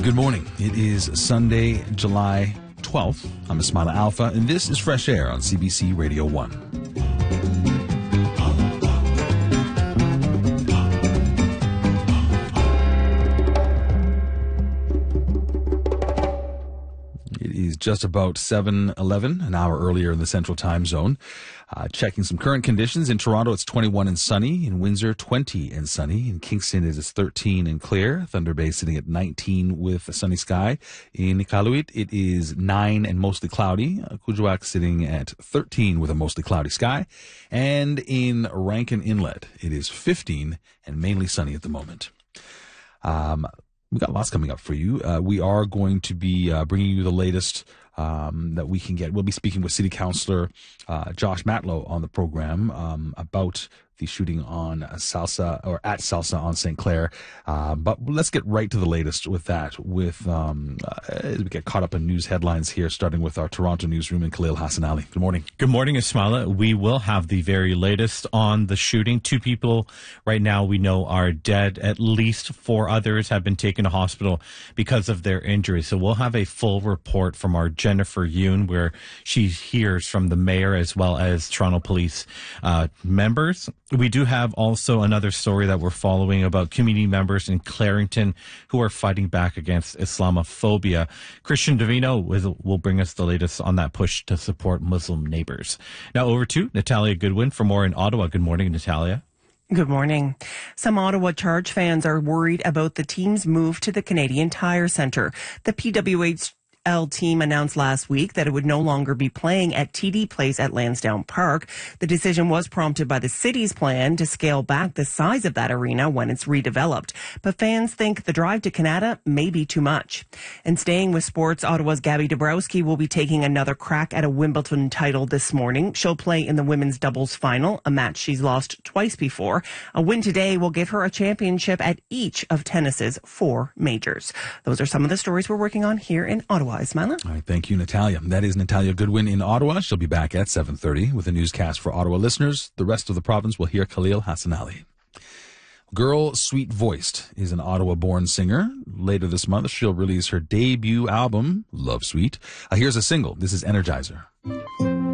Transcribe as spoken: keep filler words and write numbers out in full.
Good morning. It is Sunday, July twelfth. I'm Ismaila Alfa, and this is Fresh Air on C B C Radio one. It is just about seven eleven, an hour earlier in the Central Time Zone. Uh, checking some current conditions. In Toronto, it's twenty-one and sunny. In Windsor, twenty and sunny. In Kingston, it is thirteen and clear. Thunder Bay sitting at nineteen with a sunny sky. In Iqaluit, it is nine and mostly cloudy. Uh, Kuujjuaq sitting at thirteen with a mostly cloudy sky. And in Rankin Inlet, it is fifteen and mainly sunny at the moment. Um, we've got lots coming up for you. Uh, we are going to be uh, bringing you the latest Um, that we can get. We'll be speaking with City Councillor uh, Josh Matlow on the program um, about the shooting on Salsa or at Salsa on Saint Clair. Uh, but let's get right to the latest with that. With um, uh, as we get caught up in news headlines here, starting with our Toronto newsroom and Khalil Hassan Ali. Good morning. Good morning, Ismaila. We will have the very latest on the shooting. Two people right now we know are dead. At least four others have been taken to hospital because of their injuries. So we'll have a full report from our Jennifer Yoon, where she hears from the mayor as well as Toronto Police uh, members. We do have also another story that we're following about community members in Clarington who are fighting back against Islamophobia. Christian Davino will bring us the latest on that push to support Muslim neighbors. Now over to Natalia Goodwin for more in Ottawa. Good morning, Natalia. Good morning. Some Ottawa Charge fans are worried about the team's move to the Canadian Tire Centre. The P W H L team announced last week that it would no longer be playing at T D Place at Lansdowne Park. The decision was prompted by the city's plan to scale back the size of that arena when it's redeveloped. But fans think the drive to Canada may be too much. And staying with sports, Ottawa's Gabby Dabrowski will be taking another crack at a Wimbledon title this morning. She'll play in the women's doubles final, a match she's lost twice before. A win today will give her a championship at each of tennis's four majors. Those are some of the stories we're working on here in Ottawa. Ismaila. All right, thank you, Natalia. That is Natalia Goodwin in Ottawa. She'll be back at seven thirty with a newscast for Ottawa listeners. The rest of the province will hear Khalil Hassan Ali. Girl Sweet Voiced is an Ottawa-born singer. Later this month, she'll release her debut album, Love Sweet. Uh, here's a single. This is Energizer.